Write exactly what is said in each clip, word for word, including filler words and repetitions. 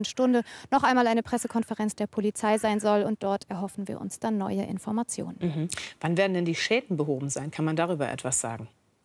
Stunde noch einmal eine Pressekonferenz der Polizei sein soll. Und dort erhoffen wir uns dann neue Informationen. Mhm. Wann werden denn die Schäden behoben sein? Kann man darüber etwas sagen?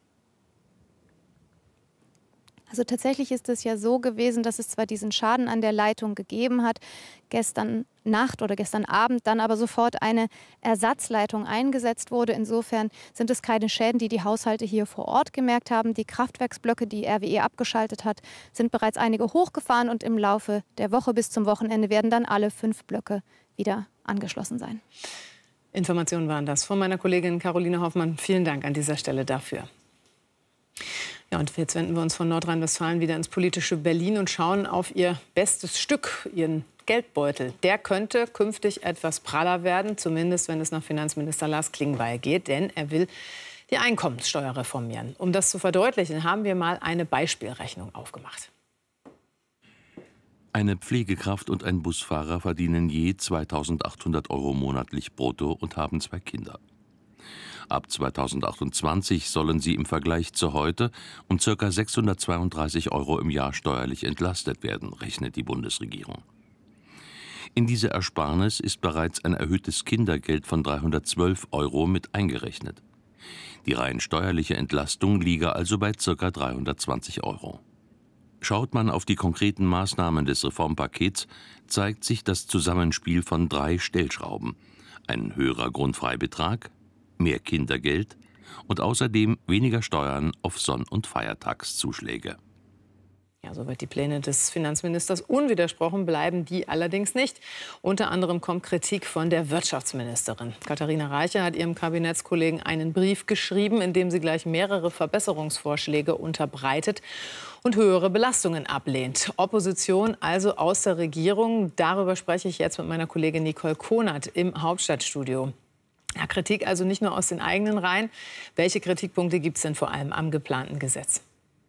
Also tatsächlich ist es ja so gewesen, dass es zwar diesen Schaden an der Leitung gegeben hat, gestern Nacht oder gestern Abend dann aber sofort eine Ersatzleitung eingesetzt wurde. Insofern sind es keine Schäden, die die Haushalte hier vor Ort gemerkt haben. Die Kraftwerksblöcke, die R W E abgeschaltet hat, sind bereits einige hochgefahren und im Laufe der Woche bis zum Wochenende werden dann alle fünf Blöcke wieder angeschlossen sein. Informationen waren das von meiner Kollegin Caroline Hoffmann. Vielen Dank an dieser Stelle dafür. Ja, und jetzt wenden wir uns von Nordrhein-Westfalen wieder ins politische Berlin und schauen auf ihr bestes Stück, ihren Geldbeutel. Der könnte künftig etwas praller werden, zumindest wenn es nach Finanzminister Lars Klingbeil geht, denn er will die Einkommenssteuer reformieren. Um das zu verdeutlichen, haben wir mal eine Beispielrechnung aufgemacht. Eine Pflegekraft und ein Busfahrer verdienen je zweitausendachthundert Euro monatlich brutto und haben zwei Kinder. Ab zweitausendachtundzwanzig sollen sie im Vergleich zu heute um ca. sechshundertzweiunddreißig Euro im Jahr steuerlich entlastet werden, rechnet die Bundesregierung. In diese Ersparnis ist bereits ein erhöhtes Kindergeld von dreihundertzwölf Euro mit eingerechnet. Die rein steuerliche Entlastung liege also bei ca. dreihundertzwanzig Euro. Schaut man auf die konkreten Maßnahmen des Reformpakets, zeigt sich das Zusammenspiel von drei Stellschrauben: ein höherer Grundfreibetrag, mehr Kindergeld und außerdem weniger Steuern auf Sonn- und Feiertagszuschläge. Ja, soweit die Pläne des Finanzministers. Unwidersprochen bleiben die allerdings nicht. Unter anderem kommt Kritik von der Wirtschaftsministerin. Katharina Reiche hat ihrem Kabinettskollegen einen Brief geschrieben, in dem sie gleich mehrere Verbesserungsvorschläge unterbreitet und höhere Belastungen ablehnt. Opposition also aus der Regierung. Darüber spreche ich jetzt mit meiner Kollegin Nicole Konert im Hauptstadtstudio. Ja, Kritik also nicht nur aus den eigenen Reihen. Welche Kritikpunkte gibt es denn vor allem am geplanten Gesetz?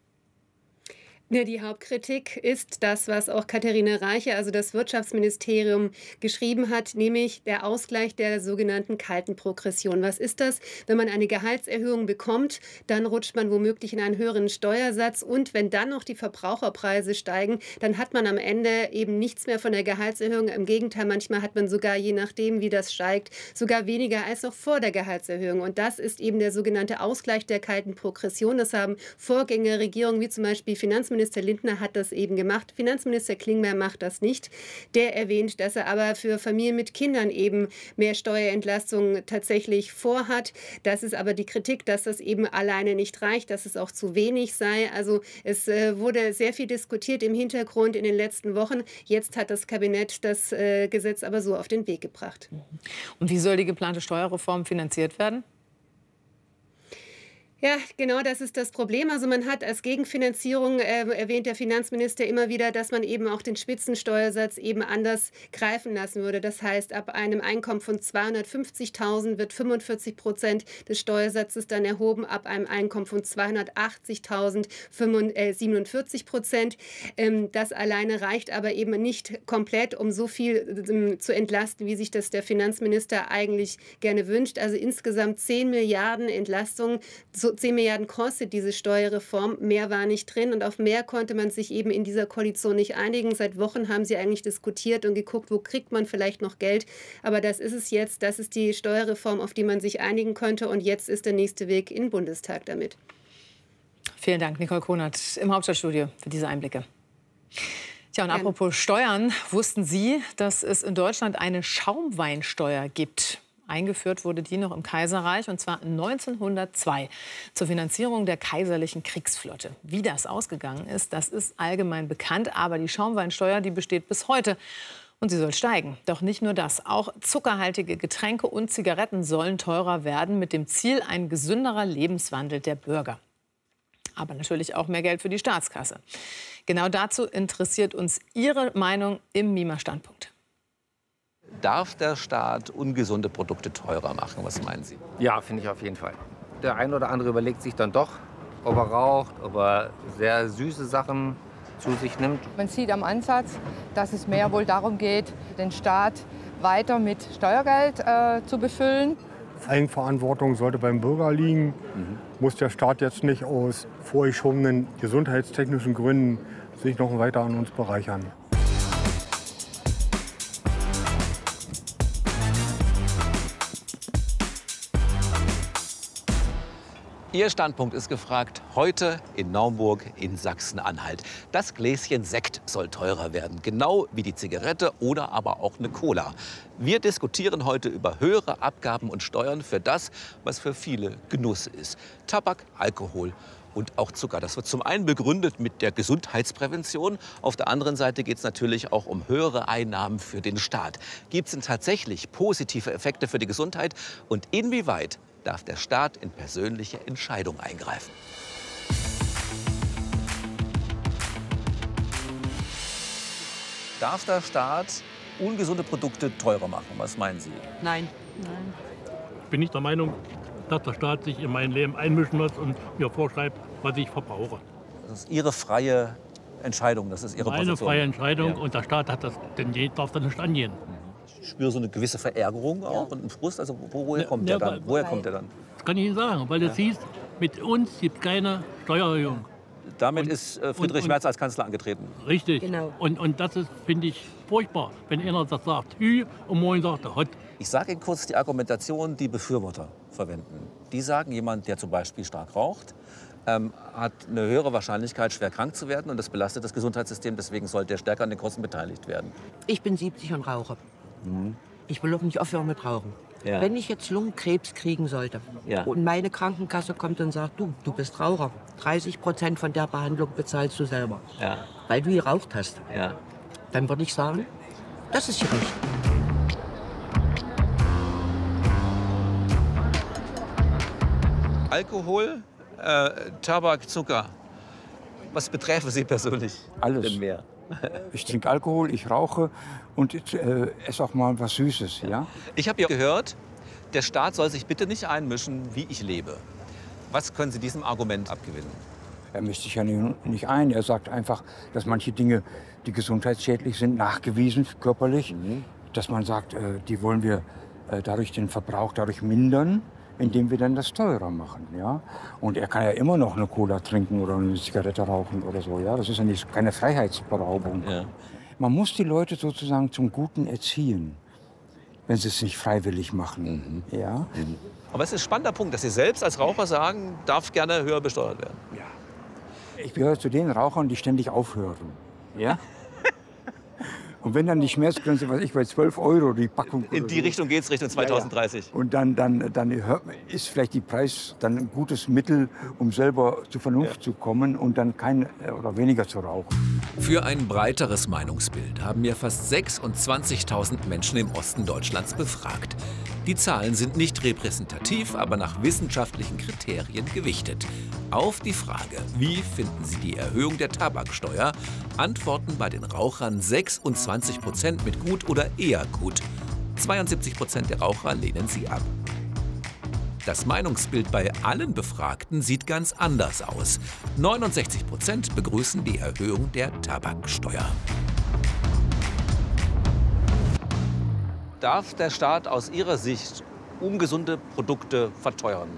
Ja, die Hauptkritik ist das, was auch Katharina Reiche, also das Wirtschaftsministerium, geschrieben hat, nämlich der Ausgleich der sogenannten kalten Progression. Was ist das? Wenn man eine Gehaltserhöhung bekommt, dann rutscht man womöglich in einen höheren Steuersatz. Und wenn dann noch die Verbraucherpreise steigen, dann hat man am Ende eben nichts mehr von der Gehaltserhöhung. Im Gegenteil, manchmal hat man sogar, je nachdem, wie das steigt, sogar weniger als noch vor der Gehaltserhöhung. Und das ist eben der sogenannte Ausgleich der kalten Progression. Das haben Vorgängerregierungen, wie zum Beispiel Finanzminister Finanzminister Lindner hat das eben gemacht. Finanzminister Klingbeil macht das nicht. Der erwähnt, dass er aber für Familien mit Kindern eben mehr Steuerentlastung tatsächlich vorhat. Das ist aber die Kritik, dass das eben alleine nicht reicht, dass es auch zu wenig sei. Also es äh, wurde sehr viel diskutiert im Hintergrund in den letzten Wochen. Jetzt hat das Kabinett das äh, Gesetz aber so auf den Weg gebracht. Und wie soll die geplante Steuerreform finanziert werden? Ja, genau, das ist das Problem. Also man hat als Gegenfinanzierung, äh, erwähnt der Finanzminister immer wieder, dass man eben auch den Spitzensteuersatz eben anders greifen lassen würde. Das heißt, ab einem Einkommen von zweihundertfünfzigtausend wird fünfundvierzig Prozent des Steuersatzes dann erhoben, ab einem Einkommen von zweihundertachtzigtausend siebenundvierzig Prozent. Ähm, das alleine reicht aber eben nicht komplett, um so viel ähm, zu entlasten, wie sich das der Finanzminister eigentlich gerne wünscht. Also insgesamt zehn Milliarden Entlastungen. So zehn Milliarden kostet diese Steuerreform, mehr war nicht drin und auf mehr konnte man sich eben in dieser Koalition nicht einigen. Seit Wochen haben sie eigentlich diskutiert und geguckt, wo kriegt man vielleicht noch Geld. Aber das ist es jetzt, das ist die Steuerreform, auf die man sich einigen könnte und jetzt ist der nächste Weg in den Bundestag damit. Vielen Dank, Nicole Konert im Hauptstadtstudio für diese Einblicke. Tja, und apropos Steuern, wussten Sie, dass es in Deutschland eine Schaumweinsteuer gibt? Eingeführt wurde die noch im Kaiserreich, und zwar neunzehnhundertzwei, zur Finanzierung der kaiserlichen Kriegsflotte. Wie das ausgegangen ist, das ist allgemein bekannt. Aber die Schaumweinsteuer, die besteht bis heute. Und sie soll steigen. Doch nicht nur das. Auch zuckerhaltige Getränke und Zigaretten sollen teurer werden, mit dem Ziel ein gesünderer Lebenswandel der Bürger. Aber natürlich auch mehr Geld für die Staatskasse. Genau dazu interessiert uns Ihre Meinung im Mima Standpunkt. Darf der Staat ungesunde Produkte teurer machen? Was meinen Sie? Ja, finde ich auf jeden Fall. Der eine oder andere überlegt sich dann doch, ob er raucht, ob er sehr süße Sachen zu sich nimmt. Man sieht am Ansatz, dass es mehr wohl darum geht, den Staat weiter mit Steuergeld äh, zu befüllen. Eigenverantwortung sollte beim Bürger liegen. Mhm. Muss der Staat jetzt nicht aus vorgeschobenen gesundheitstechnischen Gründen sich noch weiter an uns bereichern. Ihr Standpunkt ist gefragt, heute in Naumburg in Sachsen-Anhalt. Das Gläschen Sekt soll teurer werden, genau wie die Zigarette oder aber auch eine Cola. Wir diskutieren heute über höhere Abgaben und Steuern für das, was für viele Genuss ist. Tabak, Alkohol und auch Zucker. Das wird zum einen begründet mit der Gesundheitsprävention. Auf der anderen Seite geht es natürlich auch um höhere Einnahmen für den Staat. Gibt es denn tatsächlich positive Effekte für die Gesundheit? Und inwieweit darf der Staat in persönliche Entscheidungen eingreifen? Darf der Staat ungesunde Produkte teurer machen? Was meinen Sie? Nein. Nein. Ich bin nicht der Meinung, dass der Staat sich in mein Leben einmischen muss und mir vorschreibt, was ich verbrauche. Das ist Ihre freie Entscheidung, das ist Ihre Meine Position. freie Entscheidung, Ja. und der Staat hat das, denn je darf das nicht angehen. Ich spüre so eine gewisse Verärgerung auch und einen Frust. Also wo, woher Ja, kommt ja, der dann? weil- Woher kommt der dann? Das kann ich Ihnen sagen, weil das hieß, mit uns gibt es keine Steuererhöhung. Damit Und- ist äh, Friedrich und- und- Merz als Kanzler angetreten. Richtig. Genau. Und, und das ist, finde ich, furchtbar, wenn einer das sagt, Hü, und morgen sagt er Hot. Ich sage Ihnen kurz die Argumentation, die Befürworter verwenden. Die sagen, jemand, der zum Beispiel stark raucht, ähm, hat eine höhere Wahrscheinlichkeit, schwer krank zu werden. Und das belastet das Gesundheitssystem. Deswegen sollte er stärker an den Kosten beteiligt werden. Ich bin siebzig und rauche. Ich will auch nicht aufhören mit Rauchen. Ja. Wenn ich jetzt Lungenkrebs kriegen sollte Ja. und meine Krankenkasse kommt und sagt, du, du bist Raucher, dreißig Prozent von der Behandlung bezahlst du selber, Ja. weil du geraucht hast, Ja. dann würde ich sagen, das ist gerecht. Alkohol, äh, Tabak, Zucker. Was beträfe Sie persönlich Alles. denn mehr? Ich trinke Alkohol, ich rauche und äh, esse auch mal was Süßes. Ja? Ich habe ja gehört, der Staat soll sich bitte nicht einmischen, wie ich lebe. Was können Sie diesem Argument abgewinnen? Er mischt sich ja nicht nicht ein. Er sagt einfach, dass manche Dinge, die gesundheitsschädlich sind, nachgewiesen körperlich, dass man sagt, äh, die wollen wir äh, dadurch den Verbrauch dadurch mindern, indem wir dann das teurer machen. Ja? Und er kann ja immer noch eine Cola trinken oder eine Zigarette rauchen oder so. Ja? Das ist ja nicht, keine Freiheitsberaubung. Ja. Man muss die Leute sozusagen zum Guten erziehen, wenn sie es nicht freiwillig machen. Ja? Aber es ist ein spannender Punkt, dass Sie selbst als Raucher sagen, darf gerne höher besteuert werden. Ich gehöre zu den Rauchern, die ständig aufhören. Ja? Und wenn dann die Schmerzgrenze, was ich, bei zwölf Euro die Packung. In oder die so. Richtung geht es Richtung zweitausenddreißig. Ja, ja. Und dann, dann, dann hört, ist vielleicht die Preis dann ein gutes Mittel, um selber zur Vernunft Ja. zu kommen und dann kein oder weniger zu rauchen. Für ein breiteres Meinungsbild haben wir fast sechsundzwanzigtausend Menschen im Osten Deutschlands befragt. Die Zahlen sind nicht repräsentativ, aber nach wissenschaftlichen Kriterien gewichtet. Auf die Frage, wie finden Sie die Erhöhung der Tabaksteuer, antworten bei den Rauchern sechsundzwanzig Prozent mit gut oder eher gut. zweiundsiebzig Prozent der Raucher lehnen sie ab. Das Meinungsbild bei allen Befragten sieht ganz anders aus. neunundsechzig Prozent begrüßen die Erhöhung der Tabaksteuer. Darf der Staat aus Ihrer Sicht ungesunde Produkte verteuern?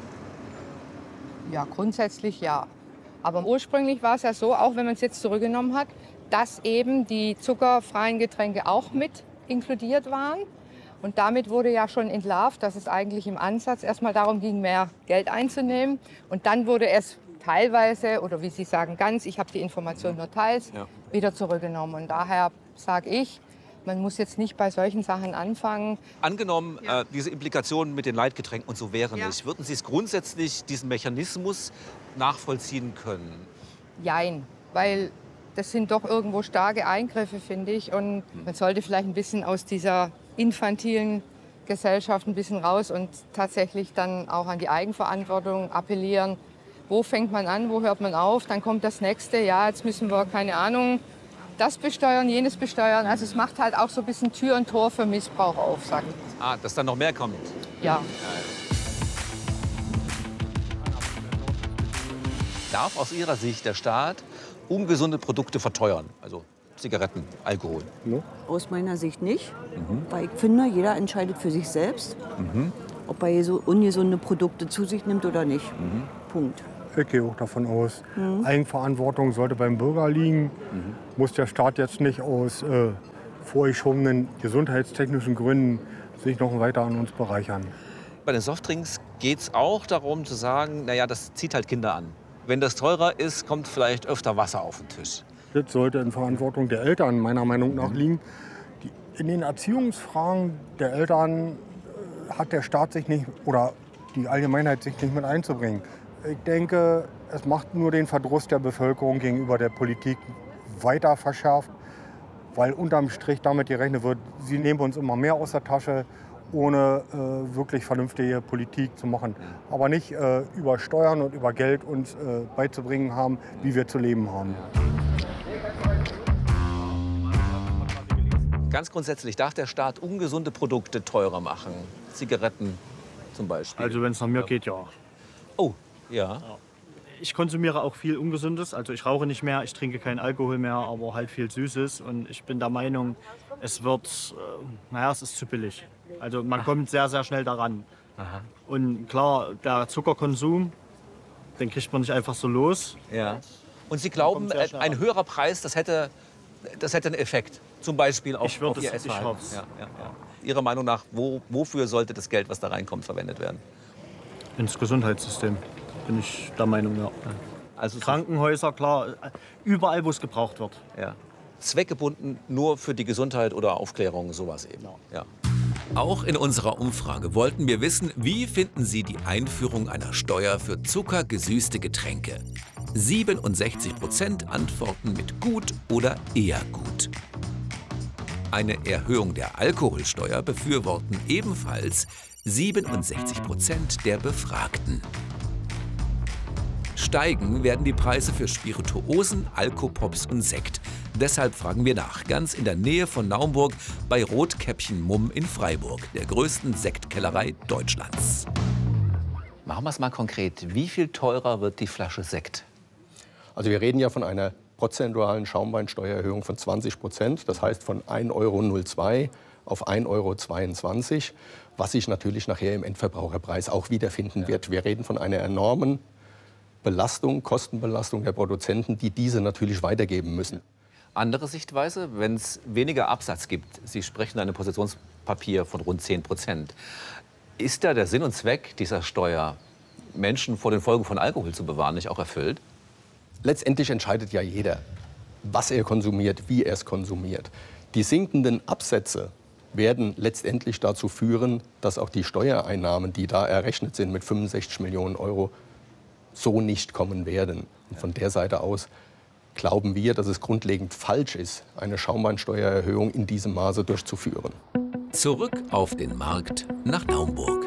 Ja, grundsätzlich ja. Aber ursprünglich war es ja so, auch wenn man es jetzt zurückgenommen hat, dass eben die zuckerfreien Getränke auch mit inkludiert waren. Und damit wurde ja schon entlarvt, dass es eigentlich im Ansatz erstmal darum ging, mehr Geld einzunehmen. Und dann wurde es teilweise, oder wie Sie sagen, ganz, ich habe die Information nur teils, Ja. wieder zurückgenommen. Und daher sage ich, man muss jetzt nicht bei solchen Sachen anfangen. Angenommen, Ja. äh, diese Implikationen mit den Leitgetränken und so wären Ja. nicht, würden Sie es grundsätzlich, diesen Mechanismus, nachvollziehen können? Jein, weil das sind doch irgendwo starke Eingriffe, finde ich. Und man sollte vielleicht ein bisschen aus dieser infantilen Gesellschaft ein bisschen raus und tatsächlich dann auch an die Eigenverantwortung appellieren. Wo fängt man an, wo hört man auf? Dann kommt das Nächste, ja, jetzt müssen wir, keine Ahnung, das besteuern, jenes besteuern. Also es macht halt auch so ein bisschen Tür und Tor für Missbrauch auf, sag ich. Ah, dass dann noch mehr kommt. Ja. Darf aus Ihrer Sicht der Staat ungesunde Produkte verteuern? Also Zigaretten, Alkohol. Aus meiner Sicht nicht, weil ich finde, jeder entscheidet für sich selbst, ob er so ungesunde Produkte zu sich nimmt oder nicht. Punkt. Ich gehe auch davon aus, Mhm. Eigenverantwortung sollte beim Bürger liegen. Muss der Staat jetzt nicht aus äh, vorgeschobenen gesundheitstechnischen Gründen sich noch weiter an uns bereichern. Bei den Softdrinks geht es auch darum zu sagen, naja, das zieht halt Kinder an. Wenn das teurer ist, kommt vielleicht öfter Wasser auf den Tisch. Das sollte in Verantwortung der Eltern meiner Meinung nach liegen. Die, in den Erziehungsfragen der Eltern hat der Staat sich nicht oder die Allgemeinheit sich nicht mit einzubringen. Ich denke, es macht nur den Verdruss der Bevölkerung gegenüber der Politik weiter verschärft, weil unterm Strich damit gerechnet wird, sie nehmen uns immer mehr aus der Tasche, ohne äh, wirklich vernünftige Politik zu machen. Aber nicht äh, über Steuern und über Geld uns äh, beizubringen haben, wie wir zu leben haben. Ganz grundsätzlich darf der Staat ungesunde Produkte teurer machen. Zigaretten zum Beispiel. Also wenn es nach mir geht, ja. Oh, ja. Ich konsumiere auch viel Ungesundes. Also ich rauche nicht mehr, ich trinke keinen Alkohol mehr, aber halt viel Süßes. Und ich bin der Meinung, es wird, äh, naja, es ist zu billig. Also man kommt sehr, sehr schnell daran. Aha. Und klar, der Zuckerkonsum, den kriegt man nicht einfach so los. Ja. Und Sie glauben, ein höherer Preis, das hätte, das hätte einen Effekt? Zum Beispiel auf, ich auf Ihr es, Essverhalten? Ich ja, ja, ja. Ihrer Meinung nach, wo, wofür sollte das Geld, was da reinkommt, verwendet werden? Ins Gesundheitssystem, bin ich der Meinung, ja. Also Krankenhäuser, klar, überall, wo es gebraucht wird. Ja. Zweckgebunden nur für die Gesundheit oder Aufklärung, sowas eben. Ja. Auch in unserer Umfrage wollten wir wissen, wie finden Sie die Einführung einer Steuer für zuckergesüßte Getränke? siebenundsechzig Prozent antworten mit gut oder eher gut. Eine Erhöhung der Alkoholsteuer befürworten ebenfalls siebenundsechzig Prozent der Befragten. Steigen werden die Preise für Spirituosen, Alkopops und Sekt. Deshalb fragen wir nach, ganz in der Nähe von Naumburg bei Rotkäppchen Mumm in Freiburg, der größten Sektkellerei Deutschlands. Machen wir es mal konkret. Wie viel teurer wird die Flasche Sekt? Also wir reden ja von einer prozentualen Schaumweinsteuererhöhung von zwanzig Prozent. Das heißt von ein Euro null zwei auf ein Euro zweiundzwanzig, was sich natürlich nachher im Endverbraucherpreis auch wiederfinden wird. Wir reden von einer enormen Belastung, Kostenbelastung der Produzenten, die diese natürlich weitergeben müssen. Andere Sichtweise, wenn es weniger Absatz gibt, Sie sprechen in einem Positionspapier von rund zehn Prozent, ist da der Sinn und Zweck dieser Steuer, Menschen vor den Folgen von Alkohol zu bewahren, nicht auch erfüllt? Letztendlich entscheidet ja jeder, was er konsumiert, wie er es konsumiert. Die sinkenden Absätze werden letztendlich dazu führen, dass auch die Steuereinnahmen, die da errechnet sind mit fünfundsechzig Millionen Euro, so nicht kommen werden. Und von der Seite aus glauben wir, dass es grundlegend falsch ist, eine Schaumweinsteuererhöhung in diesem Maße durchzuführen. Zurück auf den Markt nach Naumburg.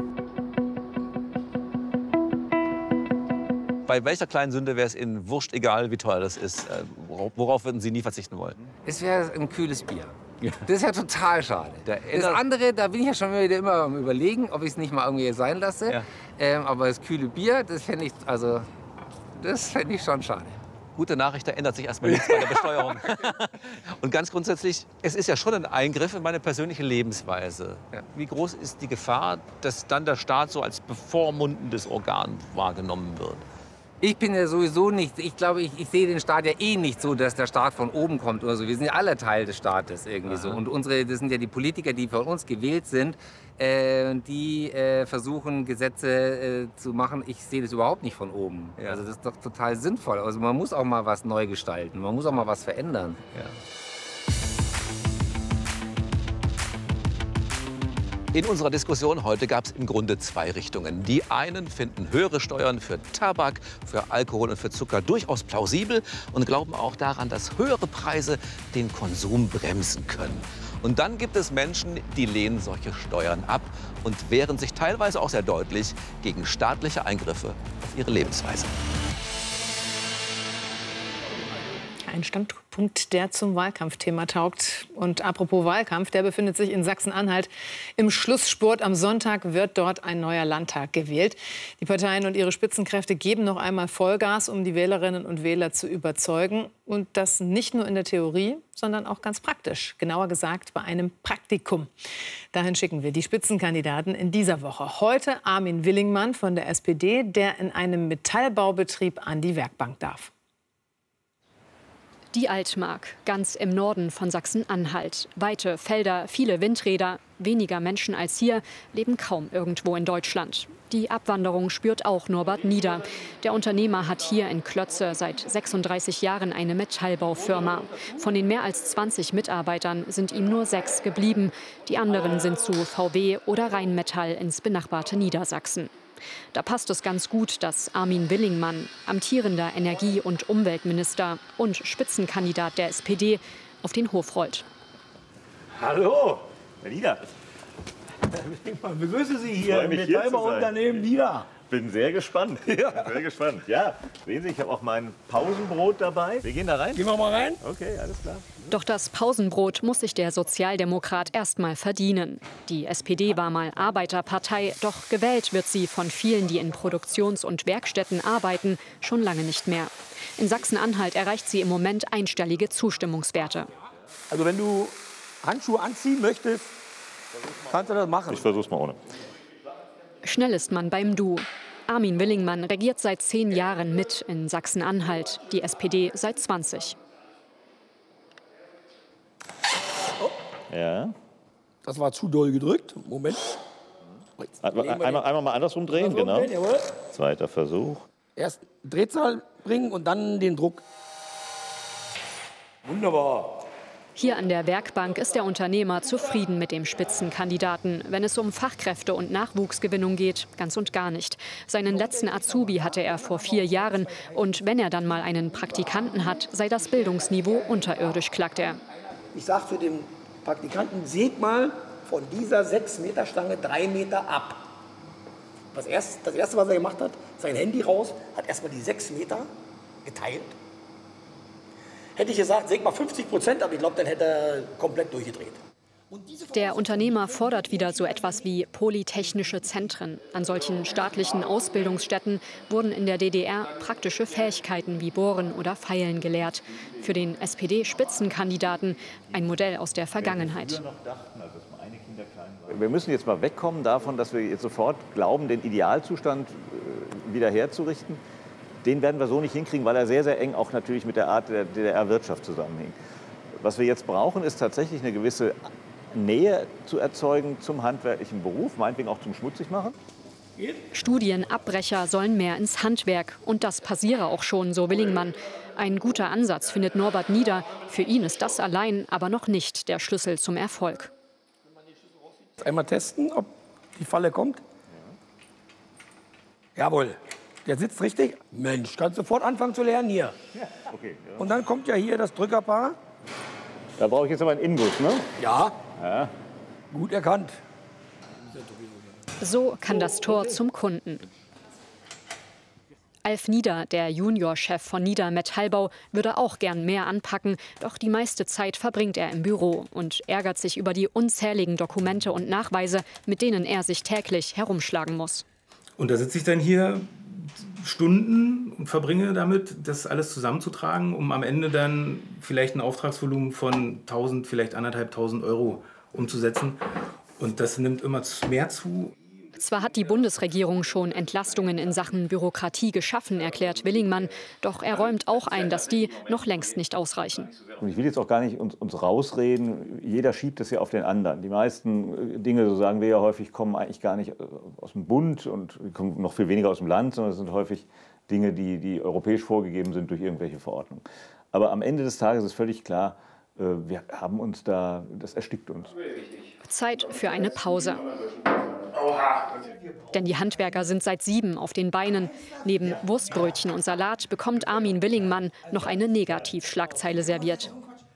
Bei welcher kleinen Sünde wäre es Ihnen wurscht, egal wie teuer das ist? Worauf würden Sie nie verzichten wollen? Es wäre ein kühles Bier. Das ist ja total schade. Das andere, da bin ich ja schon wieder immer am Überlegen, ob ich es nicht mal irgendwie sein lasse. Ja. Ähm, aber das kühle Bier, das fände ich, also, das fände ich schon schade. Gute Nachricht, da ändert sich erstmal nichts bei der Besteuerung. Und ganz grundsätzlich, es ist ja schon ein Eingriff in meine persönliche Lebensweise. Ja. Wie groß ist die Gefahr, dass dann der Staat so als bevormundendes Organ wahrgenommen wird? Ich bin ja sowieso nicht, ich glaube, ich, ich sehe den Staat ja eh nicht so, dass der Staat von oben kommt oder so. Wir sind ja alle Teil des Staates irgendwie. Aha. So. Und unsere, das sind ja die Politiker, die von uns gewählt sind, äh, die äh, versuchen, Gesetze äh, zu machen. Ich sehe das überhaupt nicht von oben. Ja. Also das ist doch total sinnvoll. Also man muss auch mal was neu gestalten, man muss auch mal was verändern. Ja. In unserer Diskussion heute gab es im Grunde zwei Richtungen. Die einen finden höhere Steuern für Tabak, für Alkohol und für Zucker durchaus plausibel und glauben auch daran, dass höhere Preise den Konsum bremsen können. Und dann gibt es Menschen, die lehnen solche Steuern ab und wehren sich teilweise auch sehr deutlich gegen staatliche Eingriffe auf ihre Lebensweise. Ein Standpunkt, der zum Wahlkampfthema taugt. Und apropos Wahlkampf, der befindet sich in Sachsen-Anhalt im Schlussspurt. Am Sonntag wird dort ein neuer Landtag gewählt. Die Parteien und ihre Spitzenkräfte geben noch einmal Vollgas, um die Wählerinnen und Wähler zu überzeugen. Und das nicht nur in der Theorie, sondern auch ganz praktisch. Genauer gesagt bei einem Praktikum. Dahin schicken wir die Spitzenkandidaten in dieser Woche. Heute Armin Willingmann von der S P D, der in einem Metallbaubetrieb an die Werkbank darf. Die Altmark, ganz im Norden von Sachsen-Anhalt. Weite Felder, viele Windräder, weniger Menschen als hier, leben kaum irgendwo in Deutschland. Die Abwanderung spürt auch Norbert Nieder. Der Unternehmer hat hier in Klötze seit sechsunddreißig Jahren eine Metallbaufirma. Von den mehr als zwanzig Mitarbeitern sind ihm nur sechs geblieben. Die anderen sind zu V W oder Rheinmetall ins benachbarte Niedersachsen. Da passt es ganz gut, dass Armin Willingmann, amtierender Energie- und Umweltminister und Spitzenkandidat der S P D, auf den Hof rollt. Hallo, Herr Nieder. Ich begrüße Sie hier im Metallbauunternehmen Nieder. Bin sehr gespannt. Ja. Bin sehr gespannt. Ja, sehen Sie, ich habe auch mein Pausenbrot dabei. Wir gehen da rein. Gehen wir mal rein? Okay, alles klar. Doch das Pausenbrot muss sich der Sozialdemokrat erst mal verdienen. Die S P D war mal Arbeiterpartei, doch gewählt wird sie von vielen, die in Produktions- und Werkstätten arbeiten, schon lange nicht mehr. In Sachsen-Anhalt erreicht sie im Moment einstellige Zustimmungswerte. Also wenn du Handschuhe anziehen möchtest, kannst du das machen. Ich versuch's mal ohne. Schnell ist man beim Du. Armin Willingmann regiert seit zehn Jahren mit in Sachsen-Anhalt, die S P D seit zwanzig. Ja. Das war zu doll gedrückt. Moment. Einmal, einmal mal andersrum drehen, andersrum genau. drehen, jawohl. Zweiter Versuch. Erst Drehzahl bringen und dann den Druck. Wunderbar. Hier an der Werkbank ist der Unternehmer zufrieden mit dem Spitzenkandidaten. Wenn es um Fachkräfte und Nachwuchsgewinnung geht, ganz und gar nicht. Seinen letzten Azubi hatte er vor vier Jahren. Und wenn er dann mal einen Praktikanten hat, sei das Bildungsniveau unterirdisch, klagt er. Ich sage zu dem Praktikanten, säg mal von dieser sechs Meter Stange drei Meter ab. Das erste, das erste, was er gemacht hat, sein Handy raus, hat erstmal die sechs Meter geteilt. Hätte ich gesagt, säg mal fünfzig Prozent ab, ich glaube, dann hätte er komplett durchgedreht. Der Unternehmer fordert wieder so etwas wie polytechnische Zentren. An solchen staatlichen Ausbildungsstätten wurden in der D D R praktische Fähigkeiten wie Bohren oder Feilen gelehrt. Für den S P D-Spitzenkandidaten ein Modell aus der Vergangenheit. Wir müssen jetzt mal wegkommen davon, dass wir jetzt sofort glauben, den Idealzustand wieder herzurichten. Den werden wir so nicht hinkriegen, weil er sehr, sehr eng auch natürlich mit der Art der D D R-Wirtschaft zusammenhängt. Was wir jetzt brauchen, ist tatsächlich eine gewisse Nähe zu erzeugen zum handwerklichen Beruf, meinetwegen auch zum Schmutzigmachen. Studienabbrecher sollen mehr ins Handwerk. Und das passiere auch schon, so Willingmann. Ein guter Ansatz, findet Norbert Nieder. Für ihn ist das allein aber noch nicht der Schlüssel zum Erfolg. Einmal testen, ob die Falle kommt. Jawohl. Der sitzt richtig. Mensch, kannst sofort anfangen zu lernen hier. Ja, okay, ja. Und dann kommt ja hier das Drückerpaar. Da brauche ich jetzt aber einen Inguss, ne? Ja. Ja. Gut erkannt. So kann das Tor zum Kunden. Alf Nieder, der Juniorchef von Nieder Metallbau, würde auch gern mehr anpacken. Doch die meiste Zeit verbringt er im Büro und ärgert sich über die unzähligen Dokumente und Nachweise, mit denen er sich täglich herumschlagen muss. Und da sitze ich dann hier Stunden und verbringe damit, das alles zusammenzutragen, um am Ende dann vielleicht ein Auftragsvolumen von tausend, vielleicht anderthalbtausend Euro umzusetzen. Und das nimmt immer mehr zu. Zwar hat die Bundesregierung schon Entlastungen in Sachen Bürokratie geschaffen, erklärt Willingmann, doch er räumt auch ein, dass die noch längst nicht ausreichen. Und ich will jetzt auch gar nicht uns, uns rausreden, jeder schiebt es ja auf den anderen. Die meisten Dinge, so sagen wir ja häufig, kommen eigentlich gar nicht aus dem Bund und kommen noch viel weniger aus dem Land, sondern es sind häufig Dinge, die, die europäisch vorgegeben sind durch irgendwelche Verordnungen. Aber am Ende des Tages ist völlig klar, wir haben uns da, das erstickt uns. Zeit für eine Pause. Denn die Handwerker sind seit sieben auf den Beinen. Neben Wurstbrötchen und Salat bekommt Armin Willingmann noch eine Negativschlagzeile serviert.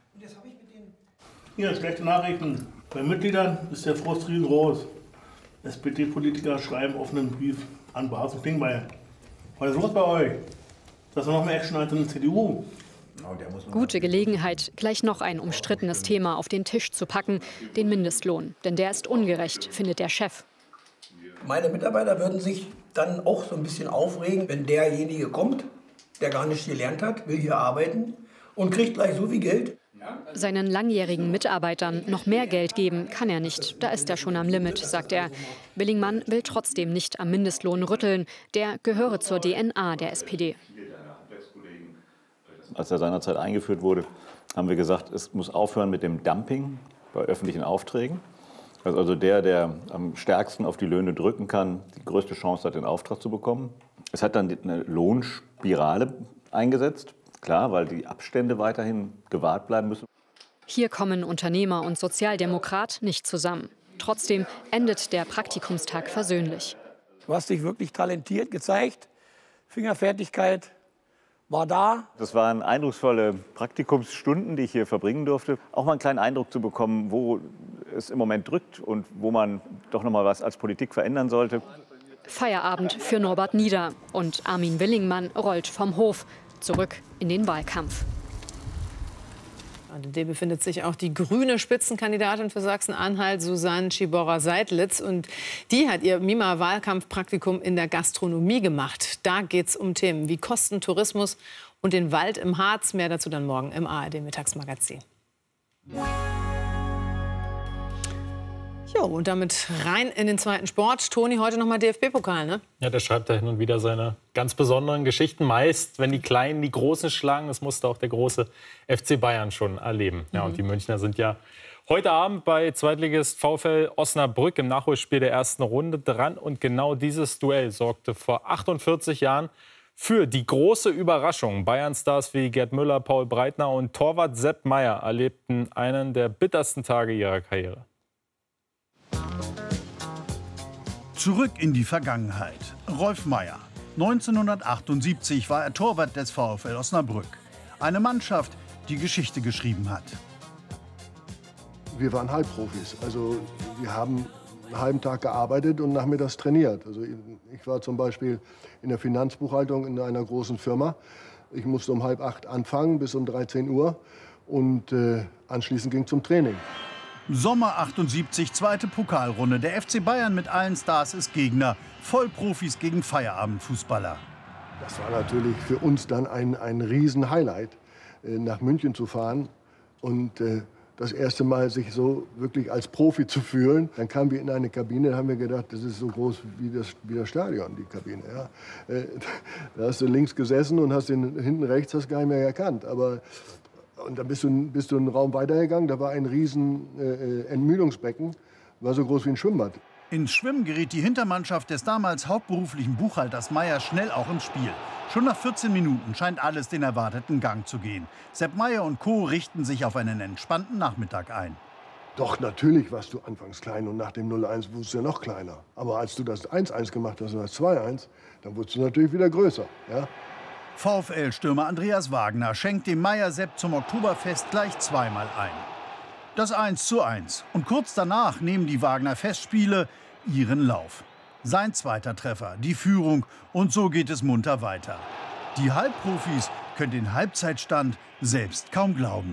Hier, schlechte Nachrichten. Bei Mitgliedern ist der Frust riesengroß. S P D-Politiker schreiben offenen Brief an Basen Klingbeil. Was ist los bei euch? Das ist noch mehr Action als in der C D U. Gute Gelegenheit, gleich noch ein umstrittenes Thema auf den Tisch zu packen, den Mindestlohn. Denn der ist ungerecht, findet der Chef. Meine Mitarbeiter würden sich dann auch so ein bisschen aufregen, wenn derjenige kommt, der gar nicht gelernt hat, will hier arbeiten und kriegt gleich so viel Geld. Seinen langjährigen Mitarbeitern noch mehr Geld geben kann er nicht. Da ist er schon am Limit, sagt er. Willingmann will trotzdem nicht am Mindestlohn rütteln. Der gehöre zur D N A der S P D. als er seinerzeit eingeführt wurde, haben wir gesagt, es muss aufhören mit dem Dumping bei öffentlichen Aufträgen. Also der, der am stärksten auf die Löhne drücken kann, die größte Chance hat, den Auftrag zu bekommen. Es hat dann eine Lohnspirale eingesetzt, klar, weil die Abstände weiterhin gewahrt bleiben müssen. Hier kommen Unternehmer und Sozialdemokrat nicht zusammen. Trotzdem endet der Praktikumstag versöhnlich. Du hast dich wirklich talentiert gezeigt, Fingerfertigkeit war da. Das waren eindrucksvolle Praktikumsstunden, die ich hier verbringen durfte. Auch mal einen kleinen Eindruck zu bekommen, wo es im Moment drückt und wo man doch noch mal was als Politik verändern sollte. Feierabend für Norbert Nieder und Armin Willingmann rollt vom Hof zurück in den Wahlkampf. An der befindet sich auch die grüne Spitzenkandidatin für Sachsen-Anhalt, Susanne Schiborra-Seidlitz. Und die hat ihr MIMA-Wahlkampfpraktikum in der Gastronomie gemacht. Da geht es um Themen wie Kosten, Tourismus und den Wald im Harz. Mehr dazu dann morgen im A R D-Mittagsmagazin. Jo, und damit rein in den zweiten Sport. Toni, heute noch mal D F B-Pokal, ne? Ja, der schreibt da hin und wieder seine ganz besonderen Geschichten. Meist, wenn die Kleinen die Großen schlagen. Das musste auch der große F C Bayern schon erleben. Ja, und die Münchner sind ja heute Abend bei Zweitligist VfL Osnabrück im Nachholspiel der ersten Runde dran. Und genau dieses Duell sorgte vor achtundvierzig Jahren für die große Überraschung. Bayern-Stars wie Gerd Müller, Paul Breitner und Torwart Sepp Maier erlebten einen der bittersten Tage ihrer Karriere. Zurück in die Vergangenheit. Rolf Maier. neunzehnhundertachtundsiebzig war er Torwart des VfL Osnabrück. Eine Mannschaft, die Geschichte geschrieben hat. Wir waren Halbprofis. Also wir haben einen halben Tag gearbeitet und nachmittags trainiert. Also ich war zum Beispiel in der Finanzbuchhaltung in einer großen Firma. Ich musste um halb acht anfangen bis um dreizehn Uhr und äh, anschließend ging zum Training. Sommer achtundsiebzig, zweite Pokalrunde. Der F C Bayern mit allen Stars ist Gegner. Vollprofis gegen Feierabendfußballer. Das war natürlich für uns dann ein, ein Riesen-Highlight, äh, nach München zu fahren und äh, das erste Mal sich so wirklich als Profi zu fühlen. Dann kamen wir in eine Kabine, da haben wir gedacht, das ist so groß wie das, wie das Stadion, die Kabine. Ja. Äh, da hast du links gesessen und hast den hinten rechts hast gar nicht mehr erkannt. Aber Und dann bist du, bist du einen Raum weitergegangen, da war ein riesen äh, Entmüdungsbecken, war so groß wie ein Schwimmbad. Ins Schwimmen geriet die Hintermannschaft des damals hauptberuflichen Buchhalters Maier schnell auch ins Spiel. Schon nach vierzehn Minuten scheint alles den erwarteten Gang zu gehen. Sepp Maier und Co. richten sich auf einen entspannten Nachmittag ein. Doch, natürlich warst du anfangs klein und nach dem null eins wurdest du ja noch kleiner. Aber als du das eins eins gemacht hast oder das zwei eins, dann wurdest du natürlich wieder größer. Ja? VfL-Stürmer Andreas Wagner schenkt dem Maier-Sepp zum Oktoberfest gleich zweimal ein. Das eins zu eins. Und kurz danach nehmen die Wagner-Festspiele ihren Lauf. Sein zweiter Treffer, die Führung, und so geht es munter weiter. Die Halbprofis können den Halbzeitstand selbst kaum glauben.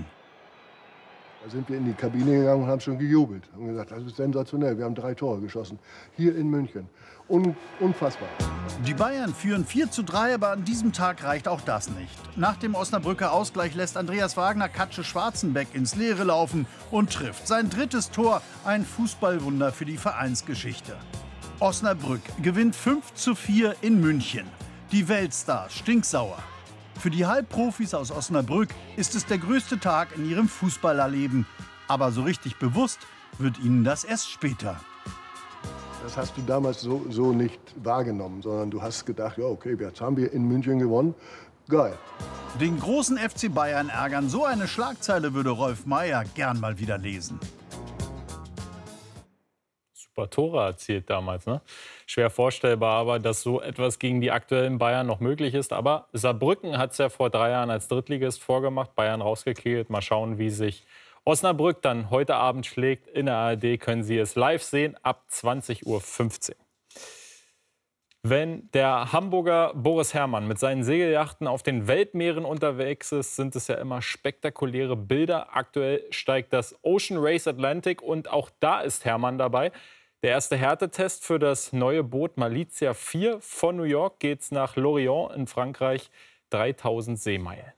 Da sind wir in die Kabine gegangen und haben schon gejubelt. Haben gesagt, das ist sensationell, wir haben drei Tore geschossen. Hier in München. Un unfassbar. Die Bayern führen vier zu drei, aber an diesem Tag reicht auch das nicht. Nach dem Osnabrücker Ausgleich lässt Andreas Wagner Katsche Schwarzenbeck ins Leere laufen und trifft sein drittes Tor, ein Fußballwunder für die Vereinsgeschichte. Osnabrück gewinnt fünf zu vier in München. Die Weltstars stinksauer. Für die Halbprofis aus Osnabrück ist es der größte Tag in ihrem Fußballerleben. Aber so richtig bewusst wird ihnen das erst später. Das hast du damals so, so nicht wahrgenommen, sondern du hast gedacht, ja okay, jetzt haben wir in München gewonnen. Geil. Den großen F C Bayern ärgern, so eine Schlagzeile würde Rolf Maier gern mal wieder lesen. Super Tore erzielt damals, ne? Schwer vorstellbar aber, dass so etwas gegen die aktuellen Bayern noch möglich ist. Aber Saarbrücken hat es ja vor drei Jahren als Drittligist vorgemacht, Bayern rausgekegelt. Mal schauen, wie sich Osnabrück dann heute Abend schlägt. In der A R D können Sie es live sehen, ab zwanzig Uhr fünfzehn. Wenn der Hamburger Boris Herrmann mit seinen Segelyachten auf den Weltmeeren unterwegs ist, sind es ja immer spektakuläre Bilder. Aktuell steigt das Ocean Race Atlantic und auch da ist Herrmann dabei. Der erste Härtetest für das neue Boot Malizia vier. Von New York geht's nach Lorient in Frankreich, dreitausend Seemeilen.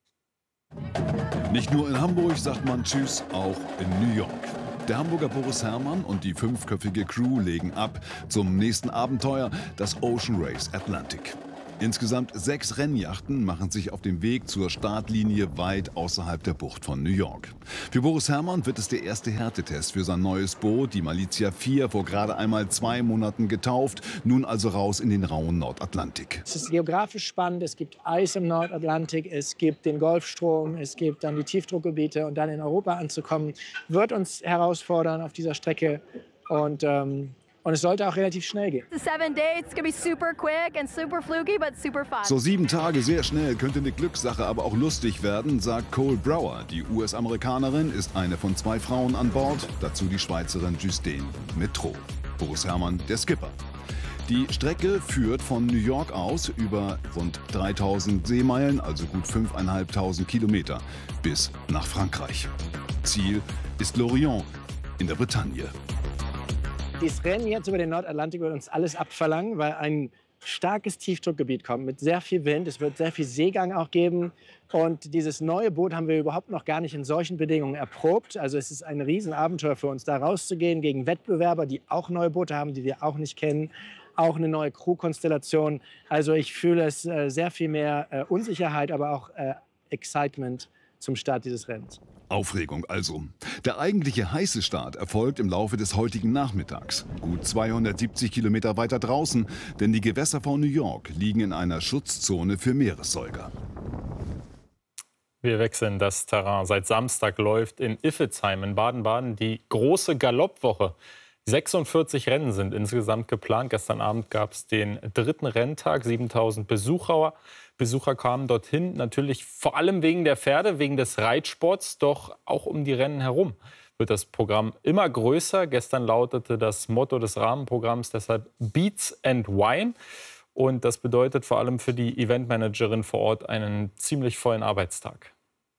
Nicht nur in Hamburg sagt man Tschüss, auch in New York. Der Hamburger Boris Herrmann und die fünfköpfige Crew legen ab zum nächsten Abenteuer, das Ocean Race Atlantic. Insgesamt sechs Rennjachten machen sich auf dem Weg zur Startlinie weit außerhalb der Bucht von New York. Für Boris Herrmann wird es der erste Härtetest für sein neues Boot, die Malizia vier, vor gerade einmal zwei Monaten getauft, nun also raus in den rauen Nordatlantik. Es ist geografisch spannend, es gibt Eis im Nordatlantik, es gibt den Golfstrom, es gibt dann die Tiefdruckgebiete und dann in Europa anzukommen, wird uns herausfordern auf dieser Strecke und ähm, Und es sollte auch relativ schnell gehen. So sieben Tage sehr schnell könnte eine Glückssache aber auch lustig werden, sagt Cole Brower. Die U S-Amerikanerin ist eine von zwei Frauen an Bord, dazu die Schweizerin Justine Metro. Boris Herrmann, der Skipper. Die Strecke führt von New York aus über rund dreitausend Seemeilen, also gut fünftausendfünfhundert Kilometer, bis nach Frankreich. Ziel ist Lorient in der Bretagne. Dieses Rennen jetzt über den Nordatlantik wird uns alles abverlangen, weil ein starkes Tiefdruckgebiet kommt mit sehr viel Wind. Es wird sehr viel Seegang auch geben. Und dieses neue Boot haben wir überhaupt noch gar nicht in solchen Bedingungen erprobt. Also es ist ein Riesenabenteuer für uns, da rauszugehen gegen Wettbewerber, die auch neue Boote haben, die wir auch nicht kennen. Auch eine neue Crew-Konstellation. Also ich fühle es äh, sehr viel mehr äh, Unsicherheit, aber auch äh, Excitement zum Start dieses Rennens. Aufregung also. Der eigentliche heiße Start erfolgt im Laufe des heutigen Nachmittags. Gut zweihundertsiebzig Kilometer weiter draußen, denn die Gewässer von New York liegen in einer Schutzzone für Meeressäuger. Wir wechseln das Terrain. Seit Samstag läuft in Iffezheim in Baden-Baden die große Galoppwoche. sechsundvierzig Rennen sind insgesamt geplant. Gestern Abend gab es den dritten Renntag, siebentausend Besucher. Besucher kamen dorthin, natürlich vor allem wegen der Pferde, wegen des Reitsports, doch auch um die Rennen herum wird das Programm immer größer. Gestern lautete das Motto des Rahmenprogramms deshalb Beats and Wine. Und das bedeutet vor allem für die Eventmanagerin vor Ort einen ziemlich vollen Arbeitstag.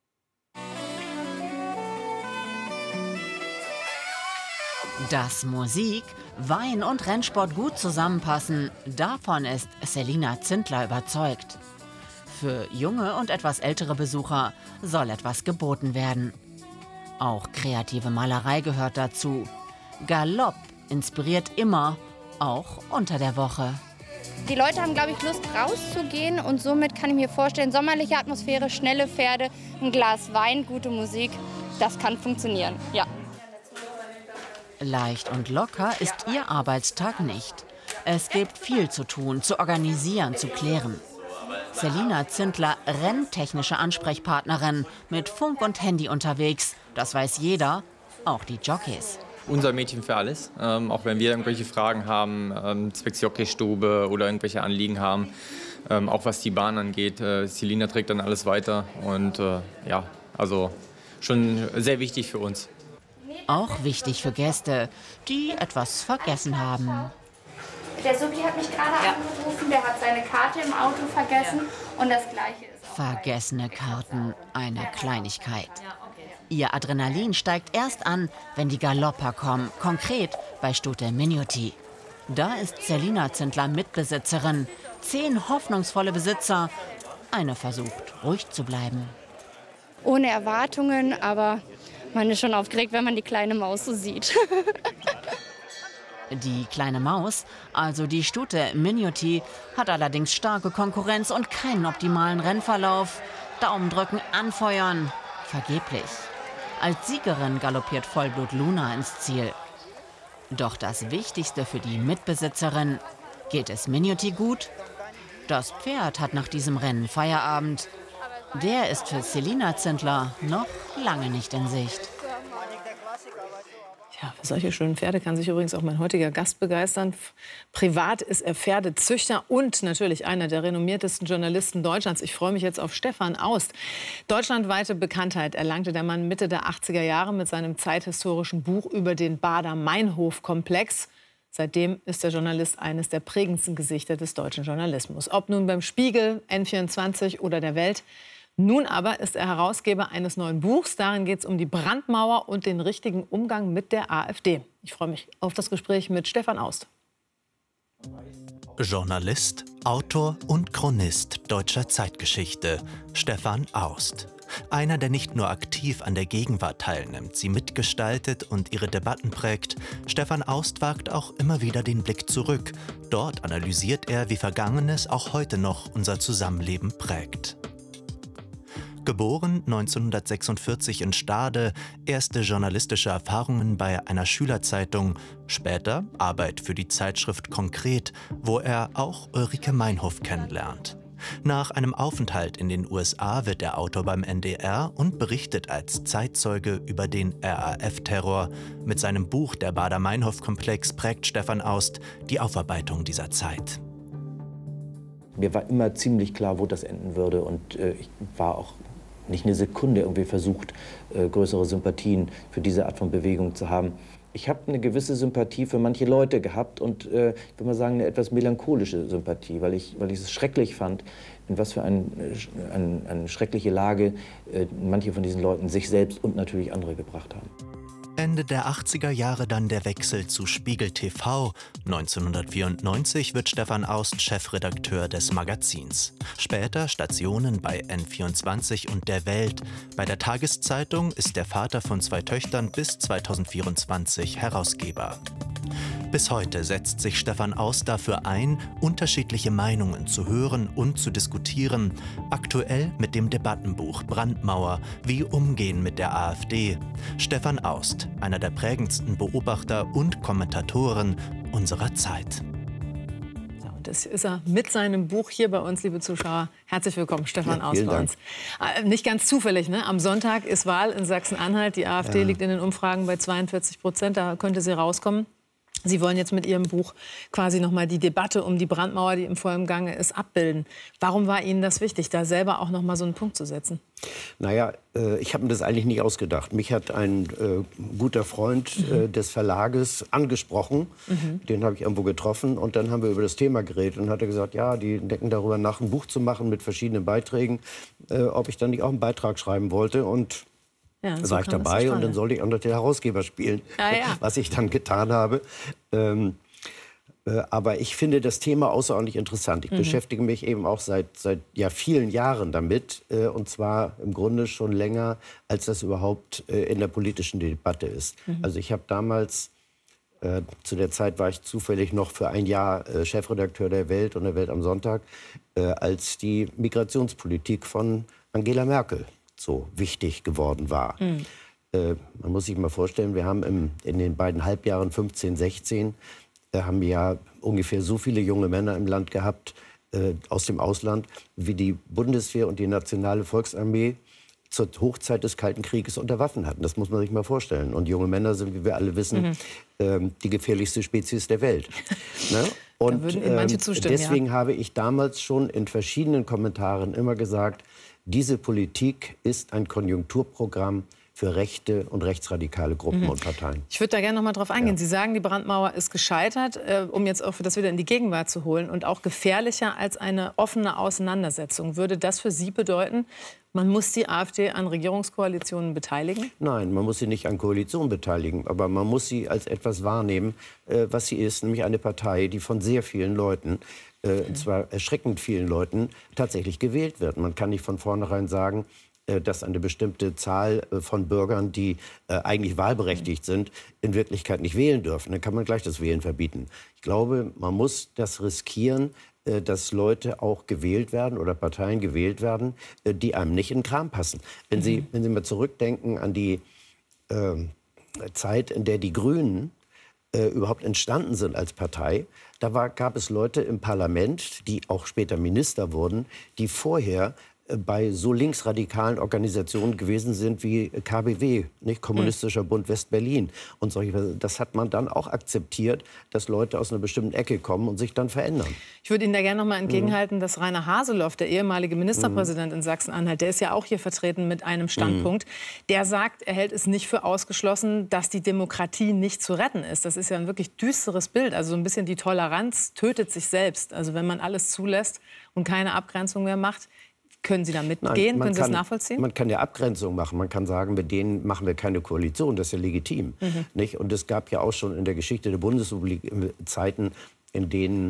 Dass Musik, Wein und Rennsport gut zusammenpassen, davon ist Selina Zindler überzeugt. Für junge und etwas ältere Besucher soll etwas geboten werden. Auch kreative Malerei gehört dazu. Galopp inspiriert immer, auch unter der Woche. Die Leute haben, glaube ich, Lust rauszugehen und somit kann ich mir vorstellen, sommerliche Atmosphäre, schnelle Pferde, ein Glas Wein, gute Musik, das kann funktionieren, ja. Leicht und locker ist ihr Arbeitstag nicht. Es gibt viel zu tun, zu organisieren, zu klären. Selina Zindler, renntechnische Ansprechpartnerin, mit Funk und Handy unterwegs. Das weiß jeder, auch die Jockeys. Unser Mädchen für alles. Ähm, auch wenn wir irgendwelche Fragen haben, ähm, zwecks Jockeystube oder irgendwelche Anliegen haben. Ähm, auch was die Bahn angeht. Äh, Selina trägt dann alles weiter. Und äh, ja, also schon sehr wichtig für uns. Auch wichtig für Gäste, die etwas vergessen haben. Der Subi hat mich gerade ja. angerufen, der hat seine Karte im Auto vergessen ja. und das Gleiche ist auch Vergessene Karten, eine Kleinigkeit. Ihr Adrenalin steigt erst an, wenn die Galopper kommen, konkret bei Stute Minuti. Da ist Selina Zindler Mitbesitzerin, zehn hoffnungsvolle Besitzer. Eine versucht, ruhig zu bleiben. Ohne Erwartungen, aber man ist schon aufgeregt, wenn man die kleine Maus so sieht. Die kleine Maus, also die Stute Minuti, hat allerdings starke Konkurrenz und keinen optimalen Rennverlauf. Daumen drücken, anfeuern. Vergeblich. Als Siegerin galoppiert Vollblut Luna ins Ziel. Doch das Wichtigste für die Mitbesitzerin: Geht es Minuti gut? Das Pferd hat nach diesem Rennen Feierabend. Der ist für Selina Zindler noch lange nicht in Sicht. Ja, für solche schönen Pferde kann sich übrigens auch mein heutiger Gast begeistern. Privat ist er Pferdezüchter und natürlich einer der renommiertesten Journalisten Deutschlands. Ich freue mich jetzt auf Stefan Aust. Deutschlandweite Bekanntheit erlangte der Mann Mitte der achtziger Jahre mit seinem zeithistorischen Buch über den Baader-Meinhof-Komplex. Seitdem ist der Journalist eines der prägendsten Gesichter des deutschen Journalismus. Ob nun beim Spiegel, N vierundzwanzig oder der Welt. Nun aber ist er Herausgeber eines neuen Buchs. Darin geht es um die Brandmauer und den richtigen Umgang mit der AfD. Ich freue mich auf das Gespräch mit Stefan Aust. Journalist, Autor und Chronist deutscher Zeitgeschichte, Stefan Aust. Einer, der nicht nur aktiv an der Gegenwart teilnimmt, sie mitgestaltet und ihre Debatten prägt, Stefan Aust wagt auch immer wieder den Blick zurück. Dort analysiert er, wie Vergangenes auch heute noch unser Zusammenleben prägt. Geboren neunzehnhundertsechsundvierzig in Stade, erste journalistische Erfahrungen bei einer Schülerzeitung, später Arbeit für die Zeitschrift Konkret, wo er auch Ulrike Meinhof kennenlernt. Nach einem Aufenthalt in den U S A wird er Autor beim N D R und berichtet als Zeitzeuge über den R A F-Terror. Mit seinem Buch Der Baader-Meinhof-Komplex prägt Stefan Aust die Aufarbeitung dieser Zeit. Mir war immer ziemlich klar, wo das enden würde, und äh, ich war auch nicht eine Sekunde irgendwie versucht, äh, größere Sympathien für diese Art von Bewegung zu haben. Ich habe eine gewisse Sympathie für manche Leute gehabt und äh, ich würde mal sagen, eine etwas melancholische Sympathie, weil ich, weil ich es schrecklich fand, in was für ein, ein, eine schreckliche Lage äh, manche von diesen Leuten sich selbst und natürlich andere gebracht haben. Ende der achtziger Jahre dann der Wechsel zu Spiegel T V. neunzehnhundertvierundneunzig wird Stefan Aust Chefredakteur des Magazins. Später Stationen bei N vierundzwanzig und der Welt. Bei der Tageszeitung ist der Vater von zwei Töchtern bis zweitausendvierundzwanzig Herausgeber. Bis heute setzt sich Stefan Aust dafür ein, unterschiedliche Meinungen zu hören und zu diskutieren. Aktuell mit dem Debattenbuch Brandmauer, wie umgehen mit der AfD. Stefan Aust, einer der prägendsten Beobachter und Kommentatoren unserer Zeit. Das ist er mit seinem Buch hier bei uns, liebe Zuschauer. Herzlich willkommen, Stefan Ja, Aust bei Dank. uns. Äh, nicht ganz zufällig, ne? Am Sonntag ist Wahl in Sachsen-Anhalt. Die AfD Ja. liegt in den Umfragen bei zweiundvierzig Prozent. Da könnte sie rauskommen. Sie wollen jetzt mit Ihrem Buch quasi noch mal die Debatte um die Brandmauer, die im vollen Gange ist, abbilden. Warum war Ihnen das wichtig, da selber auch noch mal so einen Punkt zu setzen? Naja, äh, ich habe mir das eigentlich nicht ausgedacht. Mich hat ein äh, guter Freund äh, des Verlages angesprochen. Mhm. Den habe ich irgendwo getroffen. Und dann haben wir über das Thema geredet. Und hat er gesagt, ja, die denken darüber nach, ein Buch zu machen mit verschiedenen Beiträgen. Äh, ob ich dann nicht auch einen Beitrag schreiben wollte. Und Ja, da so war ich kam es dabei, und zustande. dann sollte ich auch noch den Herausgeber spielen, Ja, ja. was ich dann getan habe. Ähm, äh, aber ich finde das Thema außerordentlich interessant. Ich Mhm. beschäftige mich eben auch seit, seit ja, vielen Jahren damit, äh, und zwar im Grunde schon länger, als das überhaupt äh, in der politischen Debatte ist. Mhm. Also ich habe damals, äh, zu der Zeit war ich zufällig noch für ein Jahr äh, Chefredakteur der Welt und der Welt am Sonntag, äh, als die Migrationspolitik von Angela Merkel so wichtig geworden war. Mhm. Äh, man muss sich mal vorstellen, wir haben im, in den beiden Halbjahren fünfzehn, sechzehn, äh, haben ja ungefähr so viele junge Männer im Land gehabt, äh, aus dem Ausland, wie die Bundeswehr und die Nationale Volksarmee zur Hochzeit des Kalten Krieges unter Waffen hatten. Das muss man sich mal vorstellen. Und junge Männer sind, wie wir alle wissen, Mhm. ähm, die gefährlichste Spezies der Welt. Ne? Und würden Ihnen manche ähm, zustimmen, deswegen ja. habe ich damals schon in verschiedenen Kommentaren immer gesagt, diese Politik ist ein Konjunkturprogramm für rechte und rechtsradikale Gruppen Mhm. und Parteien. Ich würde da gerne noch mal drauf eingehen. Sie sagen, die Brandmauer ist gescheitert, äh, um jetzt auch das wieder in die Gegenwart zu holen und auch gefährlicher als eine offene Auseinandersetzung. Würde das für Sie bedeuten, man muss die AfD an Regierungskoalitionen beteiligen? Nein, man muss sie nicht an Koalitionen beteiligen, aber man muss sie als etwas wahrnehmen, äh, was sie ist, nämlich eine Partei, die von sehr vielen Leuten, äh, und zwar erschreckend vielen Leuten, tatsächlich gewählt wird. Man kann nicht von vornherein sagen, äh, dass eine bestimmte Zahl äh, von Bürgern, die äh, eigentlich wahlberechtigt sind, in Wirklichkeit nicht wählen dürfen. Dann kann man gleich das Wählen verbieten. Ich glaube, man muss das riskieren, äh, dass Leute auch gewählt werden oder Parteien gewählt werden, äh, die einem nicht in den Kram passen. Wenn, Mhm. Sie, wenn Sie mal zurückdenken an die äh, Zeit, in der die Grünen äh, überhaupt entstanden sind als Partei, da war, gab es Leute im Parlament, die auch später Minister wurden, die vorher äh, bei so linksradikalen Organisationen gewesen sind wie K B W, nicht? Kommunistischer Bund West-Berlin. Und solche, das hat man dann auch akzeptiert, dass Leute aus einer bestimmten Ecke kommen und sich dann verändern. Ich würde Ihnen da gerne noch mal entgegenhalten, dass Rainer Haseloff, der ehemalige Ministerpräsident in Sachsen-Anhalt, der ist ja auch hier vertreten mit einem Standpunkt, der sagt, er hält es nicht für ausgeschlossen, dass die Demokratie nicht zu retten ist. Das ist ja ein wirklich düsteres Bild. Also so ein bisschen die Toleranz tötet sich selbst. Also wenn man alles zulässt und keine Abgrenzung mehr macht, können Sie da mitgehen? Nein, Können Sie das kann, nachvollziehen? Man kann ja Abgrenzung machen. Man kann sagen, mit denen machen wir keine Koalition. Das ist ja legitim. Mhm. Nicht? Und es gab ja auch schon in der Geschichte der Bundesrepublik Zeiten, in denen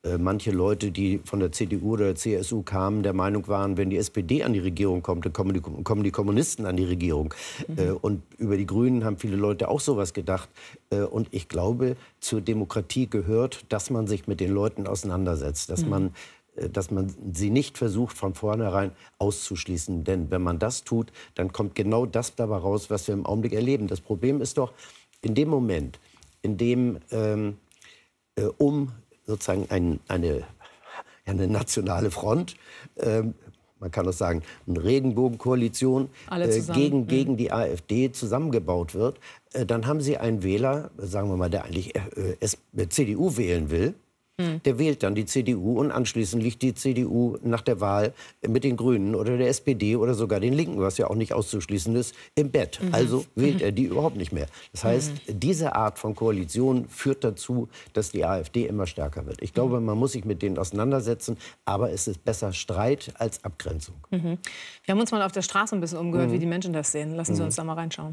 äh, manche Leute, die von der C D U oder der C S U kamen, der Meinung waren, wenn die S P D an die Regierung kommt, dann kommen die, kommen die Kommunisten an die Regierung. Mhm. Äh, und über die Grünen haben viele Leute auch sowas gedacht. Äh, und ich glaube, zur Demokratie gehört, dass man sich mit den Leuten auseinandersetzt, dass mhm. man dass man sie nicht versucht, von vornherein auszuschließen. Denn wenn man das tut, dann kommt genau das dabei raus, was wir im Augenblick erleben. Das Problem ist doch, in dem Moment, in dem ähm, äh, um sozusagen ein, eine, eine nationale Front, ähm, man kann auch sagen, eine Regenbogenkoalition äh, gegen, mhm. gegen die AfD zusammengebaut wird, äh, dann haben Sie einen Wähler, sagen wir mal, der eigentlich äh, C D U wählen will, der wählt dann die C D U und anschließend liegt die C D U nach der Wahl mit den Grünen oder der S P D oder sogar den Linken, was ja auch nicht auszuschließen ist, im Bett. Mhm. Also wählt er die überhaupt nicht mehr. Das heißt, mhm. diese Art von Koalition führt dazu, dass die AfD immer stärker wird. Ich glaube, man muss sich mit denen auseinandersetzen, aber es ist besser Streit als Abgrenzung. Mhm. Wir haben uns mal auf der Straße ein bisschen umgehört, Mhm. wie die Menschen das sehen. Lassen Sie Mhm. uns da mal reinschauen.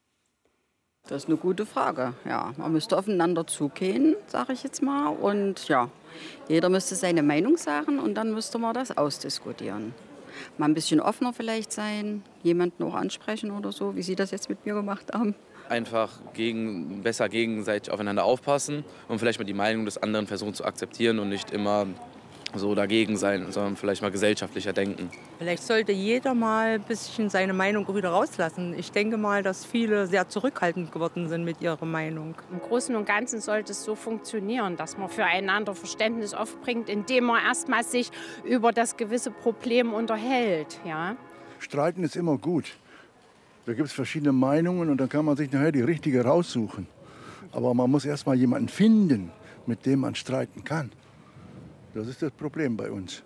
Das ist eine gute Frage. Ja, man müsste aufeinander zugehen, sage ich jetzt mal. Und ja, jeder müsste seine Meinung sagen und dann müsste man das ausdiskutieren. Mal ein bisschen offener vielleicht sein, jemanden auch ansprechen oder so, wie Sie das jetzt mit mir gemacht haben. Einfach gegen, besser gegenseitig aufeinander aufpassen und vielleicht mal die Meinung des anderen versuchen zu akzeptieren und nicht immer so dagegen sein, sondern vielleicht mal gesellschaftlicher denken. Vielleicht sollte jeder mal ein bisschen seine Meinung wieder rauslassen. Ich denke mal, dass viele sehr zurückhaltend geworden sind mit ihrer Meinung. Im Großen und Ganzen sollte es so funktionieren, dass man füreinander Verständnis aufbringt, indem man erstmal sich über das gewisse Problem unterhält. Ja? Streiten ist immer gut. Da gibt es verschiedene Meinungen und dann kann man sich nachher die richtige raussuchen. Aber man muss erst mal jemanden finden, mit dem man streiten kann. Das ist das Problem bei uns.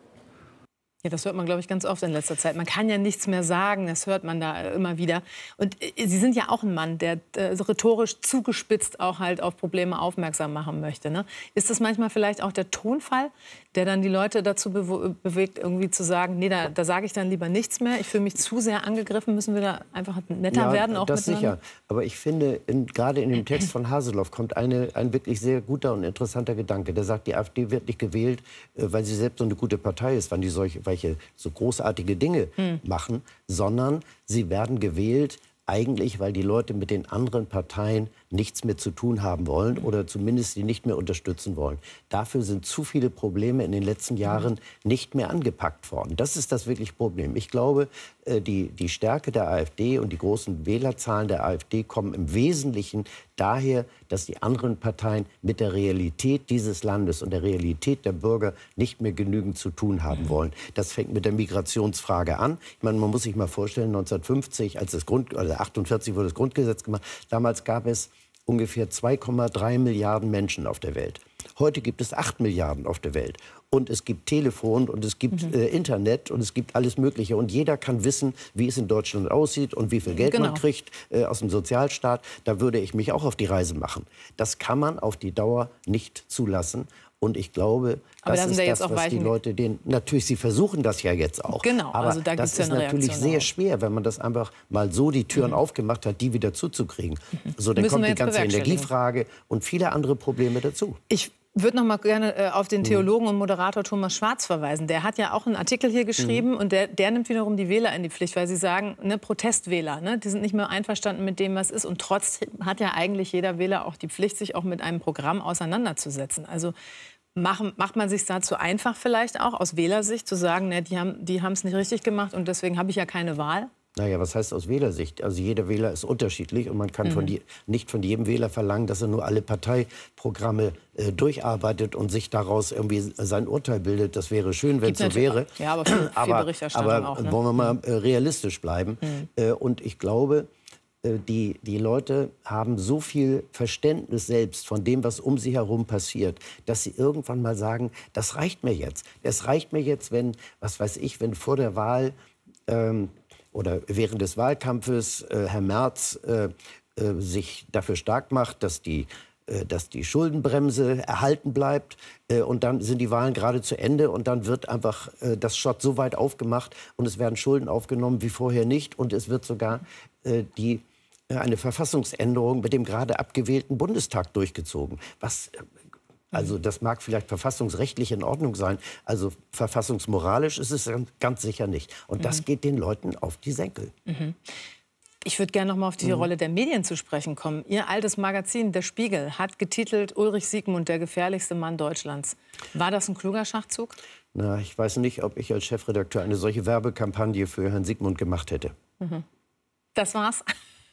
Ja, das hört man, glaube ich, ganz oft in letzter Zeit. Man kann ja nichts mehr sagen, das hört man da immer wieder. Und äh, Sie sind ja auch ein Mann, der äh, rhetorisch zugespitzt auch halt auf Probleme aufmerksam machen möchte. Ne? Ist das manchmal vielleicht auch der Tonfall, der dann die Leute dazu be bewegt, irgendwie zu sagen, nee, da, da sage ich dann lieber nichts mehr, ich fühle mich zu sehr angegriffen, müssen wir da einfach netter ja, werden? Auch das sicher. Aber ich finde, in, gerade in dem Text von Haseloff kommt eine, ein wirklich sehr guter und interessanter Gedanke. Der sagt, die AfD wird nicht gewählt, äh, weil sie selbst so eine gute Partei ist, wann die solche welche so großartige Dinge hm. machen, sondern sie werden gewählt eigentlich, weil die Leute mit den anderen Parteien nichts mehr zu tun haben wollen oder zumindest sie nicht mehr unterstützen wollen. Dafür sind zu viele Probleme in den letzten Jahren nicht mehr angepackt worden. Das ist das wirkliche Problem. Ich glaube, die, die Stärke der AfD und die großen Wählerzahlen der AfD kommen im Wesentlichen daher, dass die anderen Parteien mit der Realität dieses Landes und der Realität der Bürger nicht mehr genügend zu tun haben wollen. Das fängt mit der Migrationsfrage an. Ich meine, man muss sich mal vorstellen, neunzehnhundertfünfzig, als das Grund, also achtundvierzig wurde das Grundgesetz gemacht, damals gab es ungefähr zwei Komma drei Milliarden Menschen auf der Welt. Heute gibt es acht Milliarden auf der Welt. Und es gibt Telefon und es gibt mhm. äh, Internet und es gibt alles Mögliche. Und jeder kann wissen, wie es in Deutschland aussieht und wie viel Geld genau. man kriegt äh, aus dem Sozialstaat. Da würde ich mich auch auf die Reise machen. Das kann man auf die Dauer nicht zulassen. Und ich glaube, aber das da ist jetzt das, auch was die Leute, den, natürlich, sie versuchen das ja jetzt auch. Genau, aber also da das ja ist eine natürlich Reaktion sehr auch. schwer, wenn man das einfach mal so die Türen mhm. aufgemacht hat, die wieder zuzukriegen. Mhm. So, dann Müssen kommt wir die jetzt ganze bewerkstelligen. Energiefrage und viele andere Probleme dazu. Ich würde noch mal gerne äh, auf den Theologen und Moderator Thomas Schwarz verweisen. Der hat ja auch einen Artikel hier geschrieben mhm. und der, der nimmt wiederum die Wähler in die Pflicht, weil sie sagen, ne, Protestwähler, ne, die sind nicht mehr einverstanden mit dem, was ist. Und trotzdem hat ja eigentlich jeder Wähler auch die Pflicht, sich auch mit einem Programm auseinanderzusetzen. Also machen, macht man sich dazu einfach vielleicht auch aus Wählersicht zu sagen, ne, die haben die haben es nicht richtig gemacht und deswegen habe ich ja keine Wahl? Naja, was heißt aus Wählersicht? Also jeder Wähler ist unterschiedlich und man kann mhm. von die, nicht von jedem Wähler verlangen, dass er nur alle Parteiprogramme äh, durcharbeitet und sich daraus irgendwie sein Urteil bildet. Das wäre schön, wenn es so wäre. Ja, aber viel, viel Berichterstattung aber auch. Ne? Wollen wir mal äh, realistisch bleiben. Mhm. Äh, und ich glaube, äh, die, die Leute haben so viel Verständnis selbst von dem, was um sie herum passiert, dass sie irgendwann mal sagen, das reicht mir jetzt. Es reicht mir jetzt, wenn, was weiß ich, wenn vor der Wahl ähm, oder während des Wahlkampfes äh, Herr Merz äh, äh, sich dafür stark macht, dass die, äh, dass die Schuldenbremse erhalten bleibt. Äh, und dann sind die Wahlen gerade zu Ende und dann wird einfach äh, das Schott so weit aufgemacht und es werden Schulden aufgenommen wie vorher nicht. Und es wird sogar äh, die, äh, eine Verfassungsänderung mit dem gerade abgewählten Bundestag durchgezogen. Was... Äh, Also das mag vielleicht verfassungsrechtlich in Ordnung sein, also verfassungsmoralisch ist es ganz sicher nicht. Und das Mhm. geht den Leuten auf die Senkel. Mhm. Ich würde gerne noch mal auf die Mhm. Rolle der Medien zu sprechen kommen. Ihr altes Magazin, Der Spiegel, hat getitelt Ulrich Siegmund, der gefährlichste Mann Deutschlands. War das ein kluger Schachzug? Na, ich weiß nicht, ob ich als Chefredakteur eine solche Werbekampagne für Herrn Siegmund gemacht hätte. Mhm. Das war's.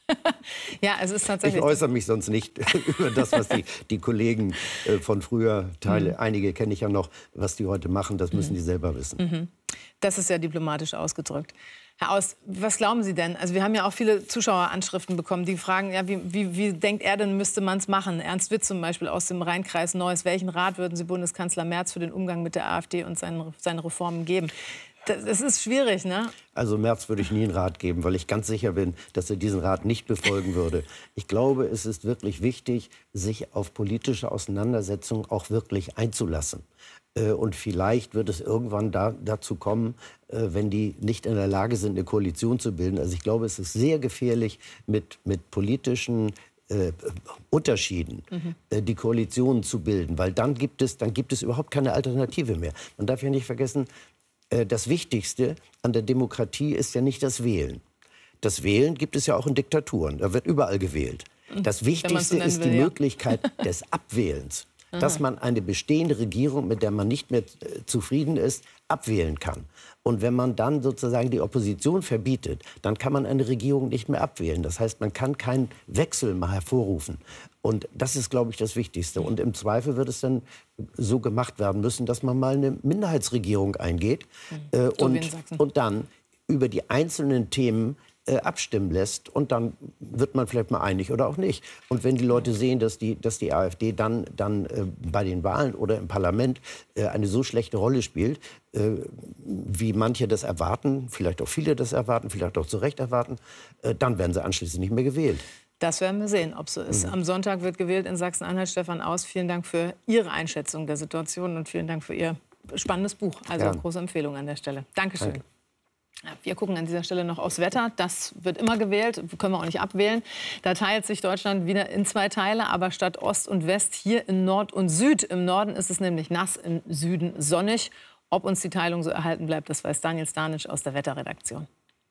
Ja, es ist tatsächlich. Ich äußere mich sonst nicht über das, was die, die Kollegen äh, von früher, Teile, Mhm. einige kenne ich ja noch, was die heute machen, das müssen Mhm. die selber wissen. Mhm. Das ist ja diplomatisch ausgedrückt. Herr Aust, was glauben Sie denn? Also wir haben ja auch viele Zuschaueranschriften bekommen, die fragen, ja, wie, wie, wie denkt er denn, müsste man es machen? Ernst Witt zum Beispiel aus dem Rheinkreis Neuss. Welchen Rat würden Sie Bundeskanzler Merz für den Umgang mit der AfD und seinen, seine Reformen geben? Das, das ist schwierig, ne? Also Merz würde ich nie einen Rat geben, weil ich ganz sicher bin, dass er diesen Rat nicht befolgen würde. Ich glaube, es ist wirklich wichtig, sich auf politische Auseinandersetzungen auch wirklich einzulassen. Äh, Und vielleicht wird es irgendwann da, dazu kommen, äh, wenn die nicht in der Lage sind, eine Koalition zu bilden. Also ich glaube, es ist sehr gefährlich, mit, mit politischen äh, Unterschieden Mhm. äh, die Koalitionen zu bilden. Weil dann gibt es, dann gibt es überhaupt keine Alternative mehr. Man darf ja nicht vergessen, äh, das Wichtigste an der Demokratie ist ja nicht das Wählen. Das Wählen gibt es ja auch in Diktaturen. Da wird überall gewählt. Das Wenn man's so Wichtigste nennen ist die will, ja. Möglichkeit des Abwählens. Dass Aha. man eine bestehende Regierung, mit der man nicht mehr äh, zufrieden ist, abwählen kann. Und wenn man dann sozusagen die Opposition verbietet, dann kann man eine Regierung nicht mehr abwählen. Das heißt, man kann keinen Wechsel mal hervorrufen. Und das ist, glaube ich, das Wichtigste. Und im Zweifel wird es dann so gemacht werden müssen, dass man mal eine Minderheitsregierung eingeht äh, So wie in und, Sachsen. und dann über die einzelnen Themen äh, abstimmen lässt. Und dann wird man vielleicht mal einig oder auch nicht. Und wenn die Leute sehen, dass die, dass die AfD dann, dann äh, bei den Wahlen oder im Parlament äh, eine so schlechte Rolle spielt, äh, wie manche das erwarten, vielleicht auch viele das erwarten, vielleicht auch zu Recht erwarten, äh, dann werden sie anschließend nicht mehr gewählt. Das werden wir sehen, ob so ist. Mhm. Am Sonntag wird gewählt in Sachsen-Anhalt. Stefan Aust, vielen Dank für Ihre Einschätzung der Situation und vielen Dank für Ihr spannendes Buch. Also Gerne. große Empfehlung an der Stelle. Dankeschön. Danke. Ja, wir gucken an dieser Stelle noch aufs Wetter. Das wird immer gewählt, können wir auch nicht abwählen. Da teilt sich Deutschland wieder in zwei Teile, aber statt Ost und West hier in Nord und Süd. Im Norden ist es nämlich nass, im Süden sonnig. Ob uns die Teilung so erhalten bleibt, das weiß Daniel Stanic aus der Wetterredaktion.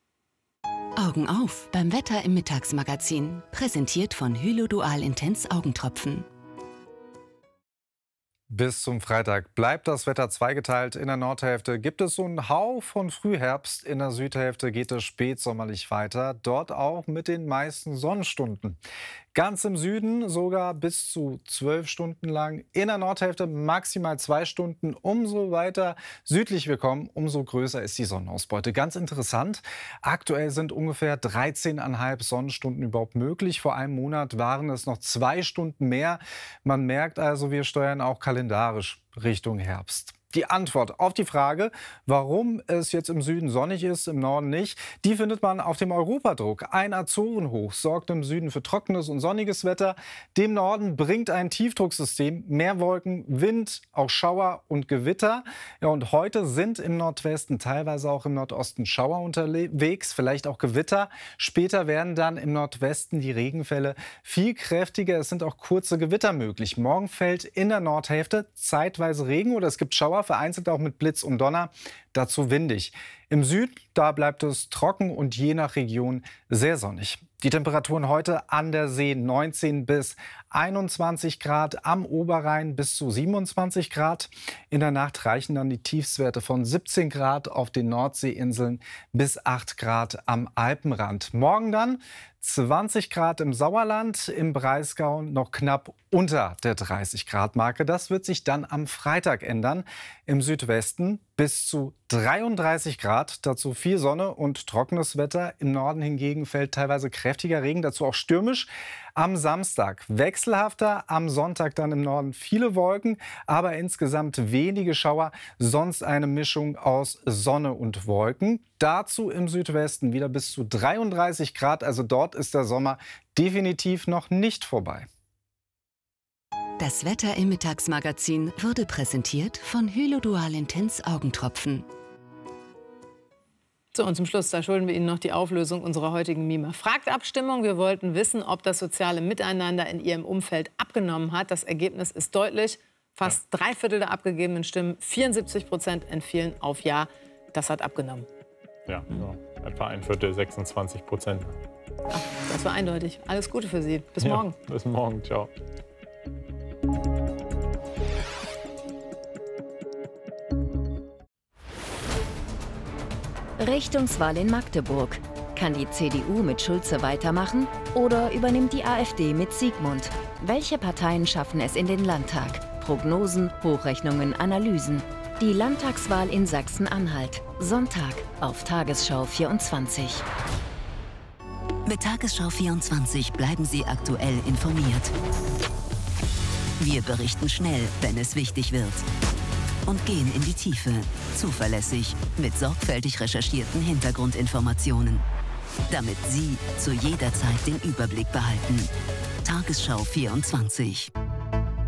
Augen auf beim Wetter im Mittagsmagazin. Präsentiert von Hylo Dual Intense Augentropfen. Bis zum Freitag bleibt das Wetter zweigeteilt. In der Nordhälfte gibt es so einen Hauch von Frühherbst. In der Südhälfte geht es spätsommerlich weiter. Dort auch mit den meisten Sonnenstunden. Ganz im Süden sogar bis zu zwölf Stunden lang. In der Nordhälfte maximal zwei Stunden. Umso weiter südlich wir kommen, umso größer ist die Sonnenausbeute. Ganz interessant. Aktuell sind ungefähr dreizehn Komma fünf Sonnenstunden überhaupt möglich. Vor einem Monat waren es noch zwei Stunden mehr. Man merkt also, wir steuern auch kalendarisch Richtung Herbst. Die Antwort auf die Frage, warum es jetzt im Süden sonnig ist, im Norden nicht, die findet man auf dem Europadruck. Ein Azorenhoch sorgt im Süden für trockenes und sonniges Wetter. Dem Norden bringt ein Tiefdrucksystem mehr Wolken, Wind, auch Schauer und Gewitter. Ja, und heute sind im Nordwesten, teilweise auch im Nordosten Schauer unterwegs, vielleicht auch Gewitter. Später werden dann im Nordwesten die Regenfälle viel kräftiger. Es sind auch kurze Gewitter möglich. Morgen fällt in der Nordhälfte zeitweise Regen oder es gibt Schauer, vereinzelt auch mit Blitz und Donner, dazu windig. Im Süden, da bleibt es trocken und je nach Region sehr sonnig. Die Temperaturen heute an der See neunzehn bis einundzwanzig Grad, am Oberrhein bis zu siebenundzwanzig Grad. In der Nacht reichen dann die Tiefstwerte von siebzehn Grad auf den Nordseeinseln bis acht Grad am Alpenrand. Morgen dann zwanzig Grad im Sauerland, im Breisgau noch knapp unter der dreißig Grad Marke. Das wird sich dann am Freitag ändern. Im Südwesten bis zu dreiunddreißig Grad, dazu viel Sonne und trockenes Wetter. Im Norden hingegen fällt teilweise kräftiger Regen, dazu auch stürmisch. Am Samstag wechselhafter, am Sonntag dann im Norden viele Wolken, aber insgesamt wenige Schauer, sonst eine Mischung aus Sonne und Wolken. Dazu im Südwesten wieder bis zu dreiunddreißig Grad, also dort ist der Sommer definitiv noch nicht vorbei. Das Wetter im Mittagsmagazin wurde präsentiert von Hylo Dual Intense Augentropfen. So, und zum Schluss, da schulden wir Ihnen noch die Auflösung unserer heutigen Mima Fragt Abstimmung. Wir wollten wissen, ob das soziale Miteinander in Ihrem Umfeld abgenommen hat. Das Ergebnis ist deutlich. Fast ja. drei Viertel der abgegebenen Stimmen, vierundsiebzig Prozent entfielen auf Ja. Das hat abgenommen. Ja, ja. Etwa ein Viertel, sechsundzwanzig Prozent. Ach, das war eindeutig. Alles Gute für Sie. Bis ja, morgen. Bis morgen. Ciao. Richtungswahl in Magdeburg. Kann die C D U mit Schulze weitermachen oder übernimmt die AfD mit Siegmund? Welche Parteien schaffen es in den Landtag? Prognosen, Hochrechnungen, Analysen. Die Landtagswahl in Sachsen-Anhalt. Sonntag auf Tagesschau vierundzwanzig. Mit Tagesschau vierundzwanzig bleiben Sie aktuell informiert. Wir berichten schnell, wenn es wichtig wird. Und gehen in die Tiefe. Zuverlässig, mit sorgfältig recherchierten Hintergrundinformationen. Damit Sie zu jeder Zeit den Überblick behalten. Tagesschau vierundzwanzig.